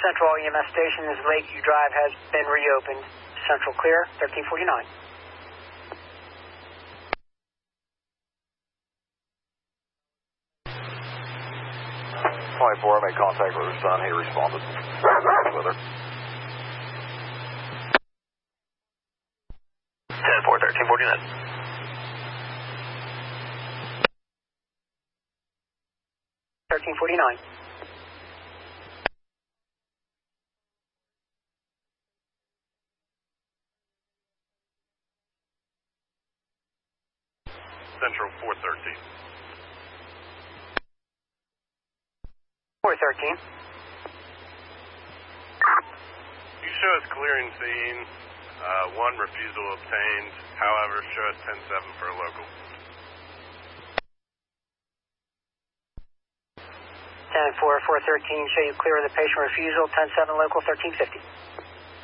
Central EMS Station, Lakeview Drive has been reopened. Central clear, 1349. 24, I made contact with her son. He responded with her. 10-4, 1349. 1349. Central 413. 413. You show us clearing scene. One refusal obtained. However, show us 10-7 for a local. 10-4, 413, show you clear of the patient refusal, 10-7 local, 1350.